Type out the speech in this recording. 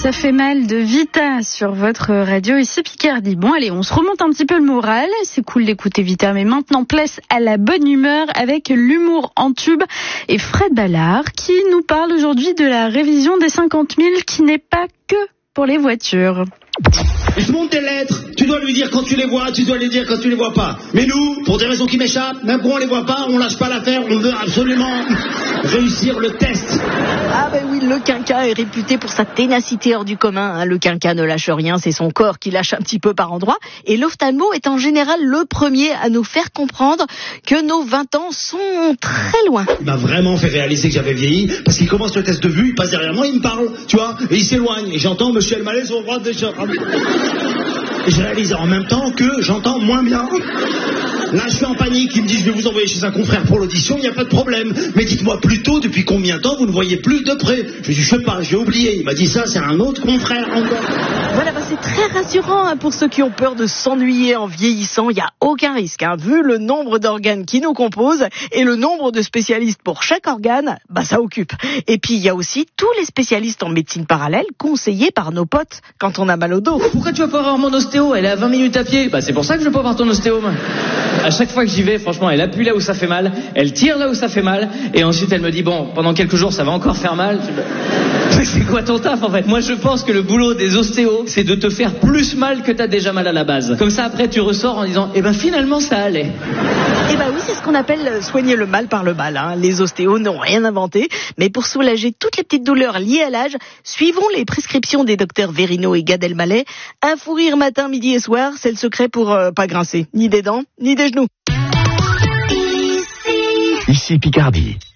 Ça fait mal de Vita sur votre radio, ici Picardie. Bon allez, on se remonte un petit peu le moral, c'est cool d'écouter Vita, mais maintenant place à la bonne humeur avec l'humour en tube et Fred Ballard qui nous parle aujourd'hui de la révision des 50 000 qui n'est pas que pour les voitures. Je monte des lettres, tu dois lui dire quand tu les vois, tu dois les dire quand tu les vois pas. Mais nous, pour des raisons qui m'échappent, même quand on les voit pas, on lâche pas l'affaire, on veut absolument réussir le test. Ah ben oui, le quinquas est réputé pour sa ténacité hors du commun. Le quinquas ne lâche rien, c'est son corps qui lâche un petit peu par endroits. Et l'ophtalmo est en général le premier à nous faire comprendre que nos 20 ans sont très loin. Il m'a vraiment fait réaliser que j'avais vieilli, parce qu'il commence le test de vue, il passe derrière moi, il me parle, tu vois, et il s'éloigne. Et j'entends Monsieur El Malais au droit de... Et je réalise en même temps que j'entends moins bien. Là, je suis en panique. Ils me disent, je vais vous envoyer chez un confrère pour l'audition, il n'y a pas de problème. Mais dites-moi plutôt, depuis combien de temps vous ne voyez plus de près? Je dis, je sais pas, j'ai oublié. Il m'a dit ça, c'est un autre confrère encore. Voilà, c'est très rassurant pour ceux qui ont peur de s'ennuyer en vieillissant. Il n'y a aucun risque. Vu le nombre d'organes qui nous composent et le nombre de spécialistes pour chaque organe, ça occupe. Et puis, il y a aussi tous les spécialistes en médecine parallèle conseillés par nos potes quand on a mal au dos. Pourquoi tu vas pas voir mon ostéo? Elle est à 20 minutes à pied. C'est pour ça que je veux pas voir ton ostéo, moi. À chaque fois que j'y vais, franchement, elle appuie là où ça fait mal, elle tire là où ça fait mal, et ensuite elle me dit, bon, pendant quelques jours ça va encore faire mal. C'est quoi ton taf en fait? Moi je pense que le boulot des ostéos, c'est de te faire plus mal que t'as déjà mal à la base. Comme ça après tu ressors en disant, finalement ça allait. Oui, c'est ce qu'on appelle soigner le mal par le mal. Les ostéos n'ont rien inventé, mais pour soulager toutes les petites douleurs liées à l'âge, suivons les prescriptions des docteurs Verino et Gad Elmaleh. Un fou rire matin, midi et soir, c'est le secret pour pas grincer, ni des dents, ni des genoux. Ici Picardie.